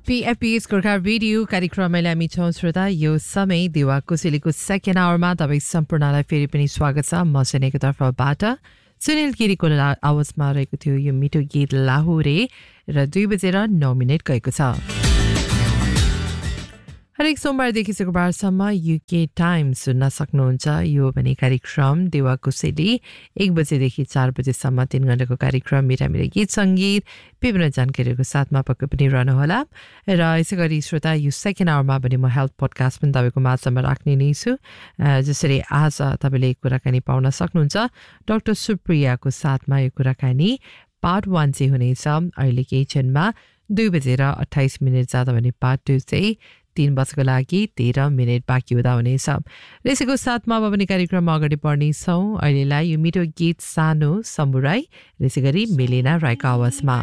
PFP's Gorkha radio कार्यक्रममा हामी छौं श्रोता यो समय देवा कुशलीको सेकेन्ड आवरमा तपाईं सम्पूर्णलाई फेरि पनि स्वागत छ म सेनेको तर्फबाट सुनिल गिरीको आवाजमा रहेको थियो यो मिठो गीत लाहुरे र 2:09 गएको छ हरेक सोमबारदेखि शुक्रबारसम्म युके टाइम सुन्न सक्नुहुन्छ यो भने कार्यक्रम देवा कुशली 1 बजेदेखि 4 बजेसम्म 3 घण्टाको कार्यक्रम मिठा गीत सङ्गीत विभिन्न जानकारीहरूको साथमा पक्कै पनि रहनुहोला र यसै गरी श्रोता यो सेकेन्ड आवरमा पनि म हेल्थ पोडकास्ट पनि तपाईँको माझमा राख्ने नै छु जसरी आज तपाईँले कुराकानी पाउन सक्नुहुन्छ डाक्टर सुप्रियाको साथमा यो कुराकानी पार्ट 1 चाहिँ हुनेछ अहिले केही क्षणमा 2:28 जाँदा भने पार्ट 2 चाहिँ 3 बजेको लागि 13 मिनेट बाँकी हुँदा हुनेछ र यसैको साथमा अब पनि कार्यक्रममा अगाडि बढ्नेछौँ अहिलेलाई यो मिठो गीत सानो समुराई र यसै गरी मेलिना राईको आवाजमा